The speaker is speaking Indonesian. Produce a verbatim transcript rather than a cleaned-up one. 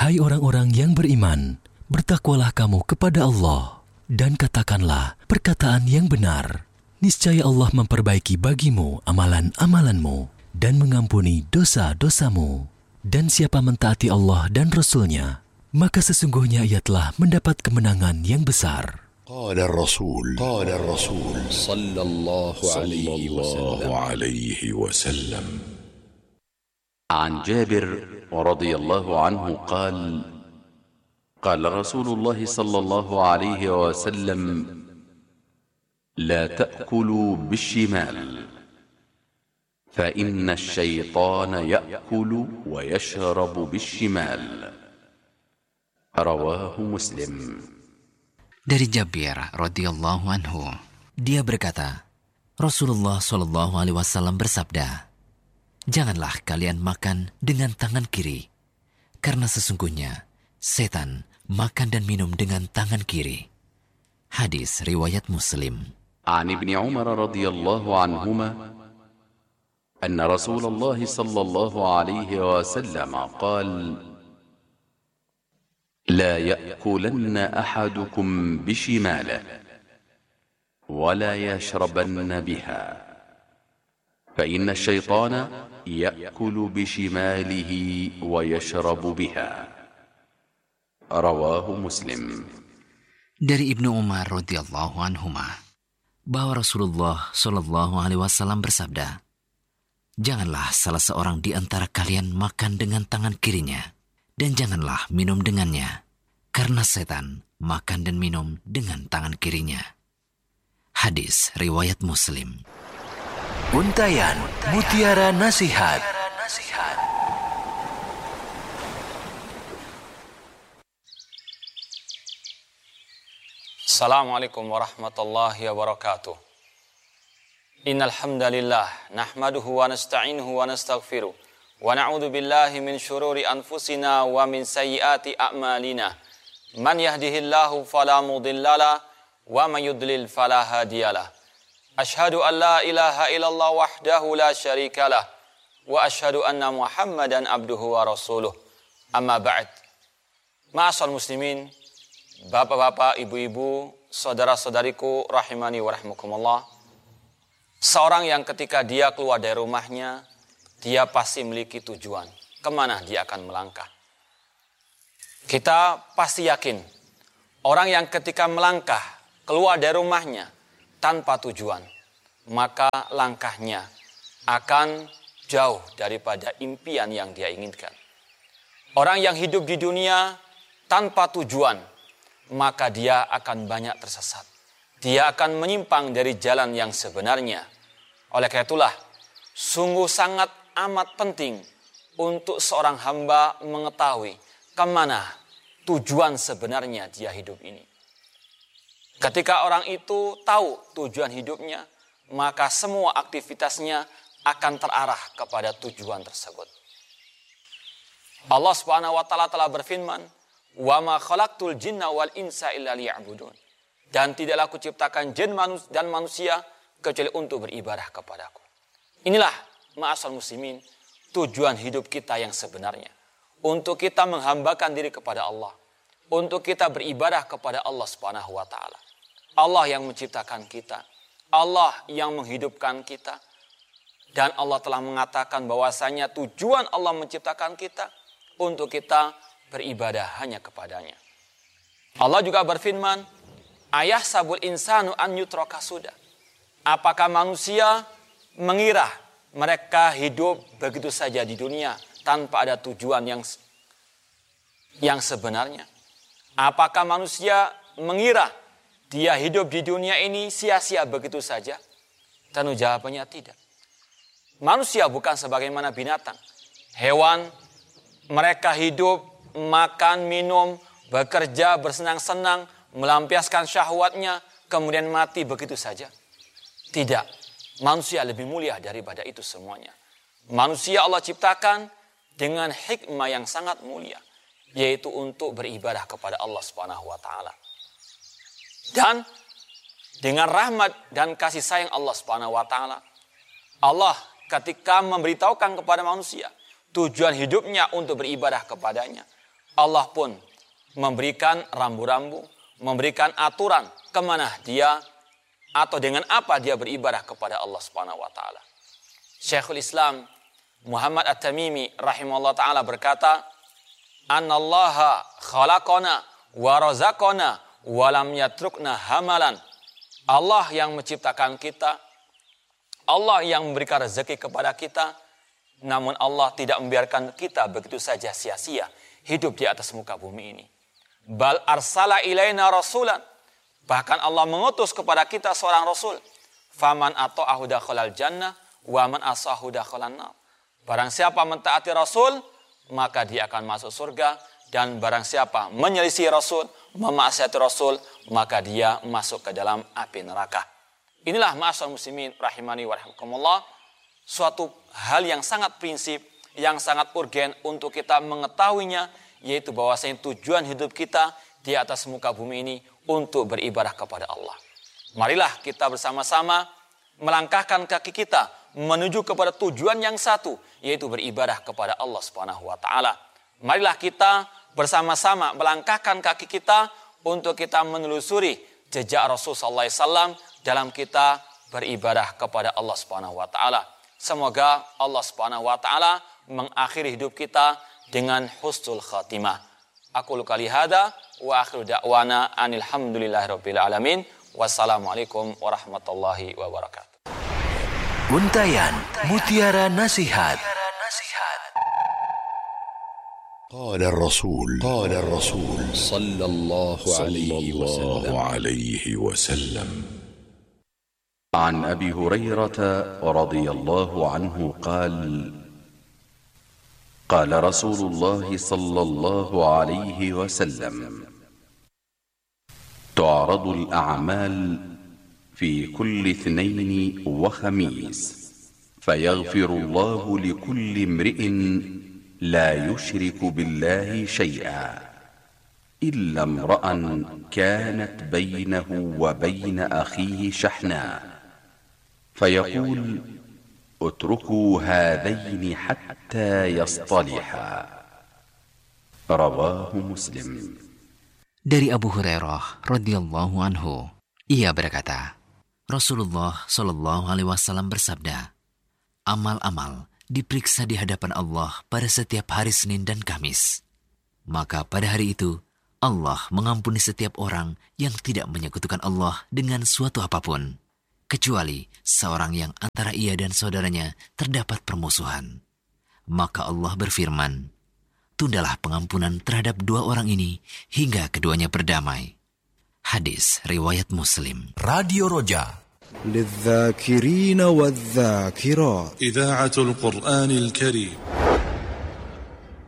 Hai orang-orang yang beriman, bertakwalah kamu kepada Allah, dan katakanlah perkataan yang benar. Niscaya Allah memperbaiki bagimu amalan-amalanmu, dan mengampuni dosa-dosamu. Dan siapa mentaati Allah dan Rasul-Nya, maka sesungguhnya ia telah mendapat kemenangan yang besar. قال الرسول قال الرسول صلى الله عليه وسلم عليه وسلم عن جابر رضي الله عنه قال قال رسول الله صلى الله عليه وسلم لا تأكلوا بالشمال فإن الشيطان يأكل ويشرب بالشمال رواه مسلم. Dari Jabir radhiyallahu anhu, dia berkata, Rasulullah shallallahu alaihi wasallam bersabda, janganlah kalian makan dengan tangan kiri, karena sesungguhnya setan makan dan minum dengan tangan kiri. Hadis riwayat Muslim. عن ابن عمر رضي الله عنهما أن رسول الله صلى الله عليه وسلم قال لا يأكلن أحدكم بشماله ولا يشربن بها فإن الشيطان يأكل بشماله ويشرب بها رواه مسلم. Dari Ibnu Umar radhiyallahu anhuma, bahwa Rasulullah shallallahu alaihi wasallam bersabda, janganlah salah seorang di antara kalian makan dengan tangan kirinya, dan janganlah minum dengannya, karena setan makan dan minum dengan tangan kirinya. Hadis riwayat Muslim. Untayan Mutiara Nasihat. Assalamualaikum warahmatullahi wabarakatuh. Innal hamdalillah nahmaduhu wa nasta'inuhu wa nastaghfiruh wa na'udzu billahi min syururi anfusina wa min sayyiati a'malina. Man yahdihillahu fala mudhillalah wa may yudlil fala hadiyalah. Ashhadu an la ilaha illallah wahdahu la syarikalah wa ashhadu anna Muhammadan abduhu wa rasuluh. Amma ba'd. Ma'asal muslimin, bapak-bapak, ibu-ibu, saudara-saudariku rahimani wa rahmukumullah. Seorang yang ketika dia keluar dari rumahnya, dia pasti memiliki tujuan kemana dia akan melangkah. Kita pasti yakin orang yang ketika melangkah keluar dari rumahnya tanpa tujuan, maka langkahnya akan jauh daripada impian yang dia inginkan. Orang yang hidup di dunia tanpa tujuan, maka dia akan banyak tersesat. Dia akan menyimpang dari jalan yang sebenarnya. Oleh karena itulah, sungguh sangat amat penting untuk seorang hamba mengetahui kemana tujuan sebenarnya dia hidup ini. Ketika orang itu tahu tujuan hidupnya, maka semua aktivitasnya akan terarah kepada tujuan tersebut. Allah Subhanahu wa taala telah berfirman, "Wa ma khalaqtul jinna wal insa illa liya'budun." Dan tidaklah aku ciptakan jin dan manusia kecuali untuk beribadah kepadaku. Inilah ma'asal muslimin, tujuan hidup kita yang sebenarnya. Untuk kita menghambakan diri kepada Allah. Untuk kita beribadah kepada Allah Subhanahu wa taala. Allah yang menciptakan kita. Allah yang menghidupkan kita. Dan Allah telah mengatakan bahwasanya tujuan Allah menciptakan kita untuk kita beribadah hanya kepadanya. Allah juga berfirman, ayah sabul insanu an yutraka sudah. Apakah manusia mengira mereka hidup begitu saja di dunia tanpa ada tujuan yang yang sebenarnya? Apakah manusia mengira dia hidup di dunia ini sia-sia begitu saja? Tentu jawabannya tidak. Manusia bukan sebagaimana binatang. Hewan, mereka hidup, makan, minum, bekerja, bersenang-senang, melampiaskan syahwatnya, kemudian mati begitu saja. Tidak, manusia lebih mulia daripada itu semuanya. Manusia Allah ciptakan dengan hikmah yang sangat mulia, yaitu untuk beribadah kepada Allah Subhanahu wa taala. Dan dengan rahmat dan kasih sayang Allah Subhanahu wa taala, Allah ketika memberitahukan kepada manusia tujuan hidupnya untuk beribadah kepadanya, Allah pun memberikan rambu-rambu, memberikan aturan kemana dia atau dengan apa dia beribadah kepada Allah Subhanahu wa taala. Syekhul Islam Muhammad At-Tamimi rahimahullah taala berkata, "Annallaha khalaqana wa razaqana wa lam yatrukna hamalan." Allah yang menciptakan kita, Allah yang memberikan rezeki kepada kita, namun Allah tidak membiarkan kita begitu saja sia-sia hidup di atas muka bumi ini. Bal arsala ilaina rasulan. Bahkan Allah mengutus kepada kita seorang rasul. Faman ata'ahu dakhalal jannah wa man asahu dakhalan nar. Barang siapa mentaati rasul, maka dia akan masuk surga, dan barang siapa menyelisih rasul, memaksiati rasul, maka dia masuk ke dalam api neraka. Inilah ma'asyiral muslimin rahimani wa rahimakumullah, suatu hal yang sangat prinsip, yang sangat urgen untuk kita mengetahuinya, yaitu bahwasanya tujuan hidup kita di atas muka bumi ini untuk beribadah kepada Allah. Marilah kita bersama-sama melangkahkan kaki kita menuju kepada tujuan yang satu, yaitu beribadah kepada Allah Subhanahu wa taala. Marilah kita bersama-sama melangkahkan kaki kita untuk kita menelusuri jejak Rasul sallallahu alaihi wasallam dalam kita beribadah kepada Allah Subhanahu wa taala. Semoga Allah Subhanahu wa taala mengakhiri hidup kita dengan husnul khatimah. Aku lukali hada wa akhiru da'wana anil hamdulillahirabbil alamin. Wassalamualaikum warahmatullahi wabarakatuh. Untayan Mutiara Nasihat. قال الرسول قال الرسول صلى الله عليه وسلم عليه وسلم عن أبي هريرة رضي الله عنه قال قال رسول الله صلى الله عليه وسلم تعرض الأعمال في كل اثنين وخميس فيغفر الله لكل امرئ لا يشرك بالله شيئا إلا امرأ كانت بينه وبين أخيه شحناء فيقول اتركوا هذين حتى يصطلحا رواه مسلم. Dari Abu Hurairah radhiyallahu anhu, ia berkata, Rasulullah shallallahu alaihi wasallam bersabda, amal-amal diperiksa di hadapan Allah pada setiap hari Senin dan Kamis. Maka pada hari itu, Allah mengampuni setiap orang yang tidak menyekutukan Allah dengan suatu apapun, kecuali seorang yang antara ia dan saudaranya terdapat permusuhan. Maka Allah berfirman, tundalah pengampunan terhadap dua orang ini hingga keduanya berdamai. Hadis riwayat Muslim. Radio Roja للذاكرين والذاكرات إذاعة القرآن الكريم.